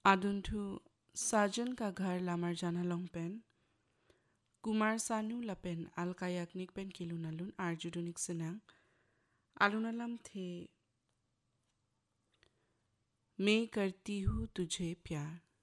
आदुंथु साजन का घर लामर जाना लोंगपेन कुमार सानु लपेन अलकायाक निकपेन किलु नलुन आरजुदुनिक senang आलुनालम थे मैं करती हूँ तुझे प्यार